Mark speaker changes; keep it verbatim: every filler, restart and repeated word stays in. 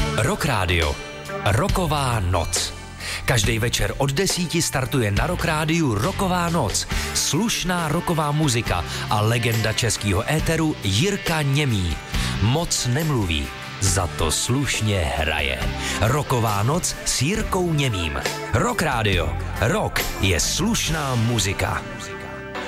Speaker 1: Rock Radio. Rocková noc. Každý večer od desíti startuje na Rock Rádiu Rocková noc. Slušná rocková muzika a legenda českého éteru Jirka Němý. Moc nemluví, za to slušně hraje. Rocková noc s Jirkou Němým. Rock Radio. Rock je slušná muzika.